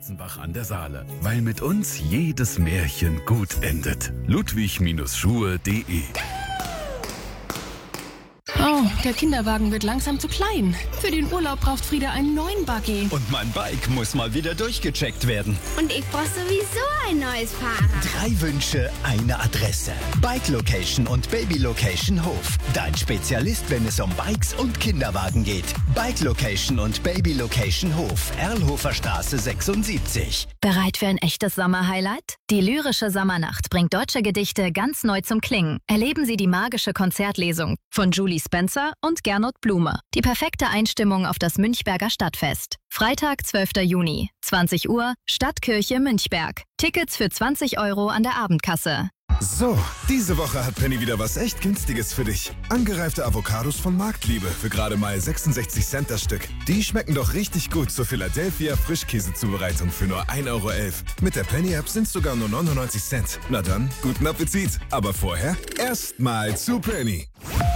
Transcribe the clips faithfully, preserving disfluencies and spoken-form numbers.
Schwarzenbach an der Saale. Weil mit uns jedes Märchen gut endet. Ludwig Schuhe punkt de. Oh, der Kinderwagen wird langsam zu klein. Für den Urlaub braucht Frieda einen neuen Buggy. Und mein Bike muss mal wieder durchgecheckt werden. Und ich brauche sowieso ein neues Fahrrad. Drei Wünsche, eine Adresse. Bike Location und Baby Location Hof. Dein Spezialist, wenn es um Bikes und Kinderwagen geht. Bike Location und Baby Location Hof. Erlhofer Straße sechsundsiebzig. Bereit für ein echtes Sommerhighlight? Die lyrische Sommernacht bringt deutsche Gedichte ganz neu zum Klingen. Erleben Sie die magische Konzertlesung von Julie Spencer und Gernot Blume. Die perfekte Einstimmung auf das Münchberger Stadtfest. Freitag, zwölfter Juni, zwanzig Uhr, Stadtkirche Münchberg. Tickets für zwanzig Euro an der Abendkasse. So, diese Woche hat Penny wieder was echt Günstiges für dich. Angereifte Avocados von Marktliebe für gerade mal sechsundsechzig Cent das Stück. Die schmecken doch richtig gut zur Philadelphia Frischkäsezubereitung für nur ein Euro elf. Mit der Penny-App sind es sogar nur neunundneunzig Cent. Na dann, guten Appetit. Aber vorher erstmal zu Penny.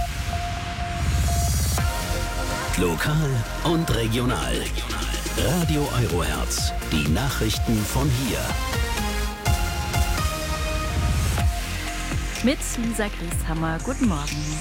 Lokal und regional. Radio Eurohertz. Die Nachrichten von hier. Mit Lisa Grieshammer. Guten Morgen.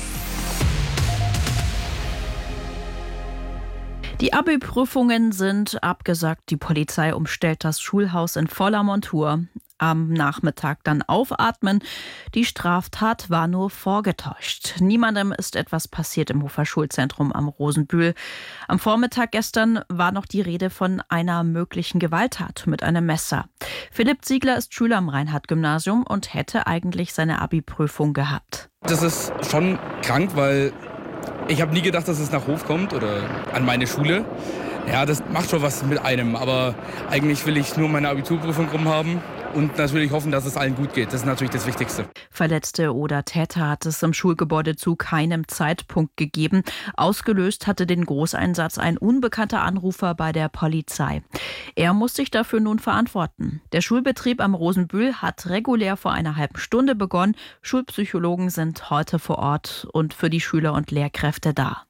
Die Abi-Prüfungen sind abgesagt. Die Polizei umstellt das Schulhaus in voller Montur. Am Nachmittag dann aufatmen. Die Straftat war nur vorgetäuscht. Niemandem ist etwas passiert im Hofer Schulzentrum am Rosenbühl. Am Vormittag gestern war noch die Rede von einer möglichen Gewalttat mit einem Messer. Philipp Ziegler ist Schüler am Reinhardt-Gymnasium und hätte eigentlich seine Abi-Prüfung gehabt. Das ist schon krank, weil ich habe nie gedacht, dass es nach Hof kommt oder an meine Schule. Ja, das macht schon was mit einem, aber eigentlich will ich nur meine Abiturprüfung rum haben. Und natürlich hoffen, dass es allen gut geht. Das ist natürlich das Wichtigste. Verletzte oder Täter hat es im Schulgebäude zu keinem Zeitpunkt gegeben. Ausgelöst hatte den Großeinsatz ein unbekannter Anrufer bei der Polizei. Er muss sich dafür nun verantworten. Der Schulbetrieb am Rosenbühl hat regulär vor einer halben Stunde begonnen. Schulpsychologen sind heute vor Ort und für die Schüler und Lehrkräfte da.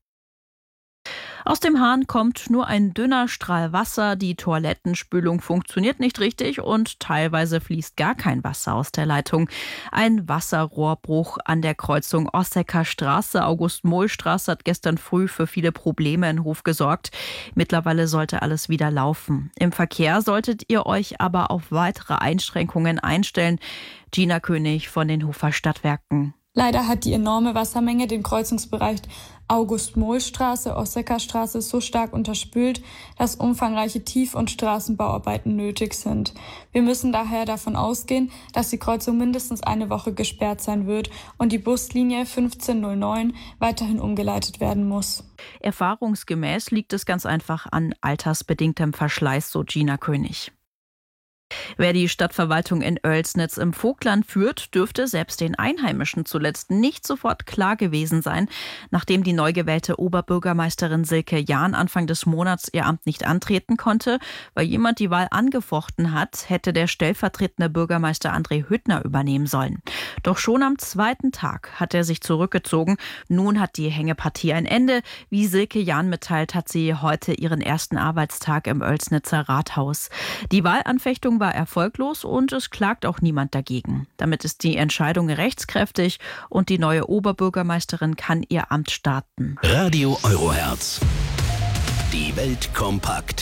Aus dem Hahn kommt nur ein dünner Strahl Wasser, die Toilettenspülung funktioniert nicht richtig und teilweise fließt gar kein Wasser aus der Leitung. Ein Wasserrohrbruch an der Kreuzung Ossecker Straße, August-Mohl-Straße hat gestern früh für viele Probleme in Hof gesorgt. Mittlerweile sollte alles wieder laufen. Im Verkehr solltet ihr euch aber auf weitere Einschränkungen einstellen. Gina König von den Hofer Stadtwerken. Leider hat die enorme Wassermenge den Kreuzungsbereich August-Mohl-Straße, Ossecker-Straße so stark unterspült, dass umfangreiche Tief- und Straßenbauarbeiten nötig sind. Wir müssen daher davon ausgehen, dass die Kreuzung mindestens eine Woche gesperrt sein wird und die Buslinie fünfzehn null neun weiterhin umgeleitet werden muss. Erfahrungsgemäß liegt es ganz einfach an altersbedingtem Verschleiß, so Gina König. Wer die Stadtverwaltung in Oelsnitz im Vogtland führt, dürfte selbst den Einheimischen zuletzt nicht sofort klar gewesen sein, nachdem die neu gewählte Oberbürgermeisterin Silke Jahn Anfang des Monats ihr Amt nicht antreten konnte, weil jemand die Wahl angefochten hat, hätte der stellvertretende Bürgermeister André Hüttner übernehmen sollen. Doch schon am zweiten Tag hat er sich zurückgezogen. Nun hat die Hängepartie ein Ende. Wie Silke Jahn mitteilt, hat sie heute ihren ersten Arbeitstag im Oelsnitzer Rathaus. Die Wahlanfechtung war erfolglos und es klagt auch niemand dagegen. Damit ist die Entscheidung rechtskräftig und die neue Oberbürgermeisterin kann ihr Amt starten. Radio Eurohertz. Die Welt kompakt.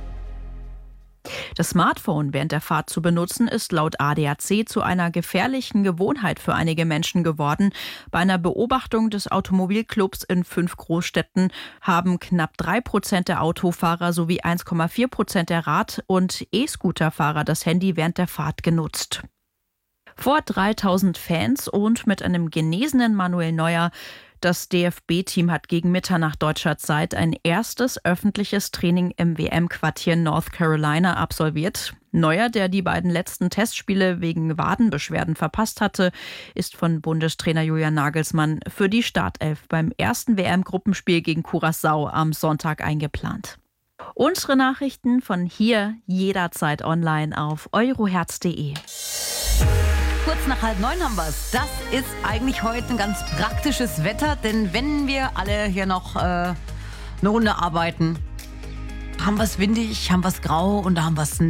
Das Smartphone während der Fahrt zu benutzen, ist laut A D A C zu einer gefährlichen Gewohnheit für einige Menschen geworden. Bei einer Beobachtung des Automobilclubs in fünf Großstädten haben knapp drei Prozent der Autofahrer sowie eins Komma vier Prozent der Rad- und E-Scooterfahrer das Handy während der Fahrt genutzt. Vor dreitausend Fans und mit einem genesenen Manuel Neuer. Das D F B-Team hat gegen Mitternacht deutscher Zeit ein erstes öffentliches Training im W M-Quartier North Carolina absolviert. Neuer, der die beiden letzten Testspiele wegen Wadenbeschwerden verpasst hatte, ist von Bundestrainer Julian Nagelsmann für die Startelf beim ersten W M-Gruppenspiel gegen Curaçao am Sonntag eingeplant. Unsere Nachrichten von hier jederzeit online auf eurohertz punkt de. Kurz nach halb neun haben wir es. Das ist eigentlich heute ein ganz praktisches Wetter, denn wenn wir alle hier noch äh, eine Runde arbeiten, haben wir es windig, haben wir es grau und da haben wir es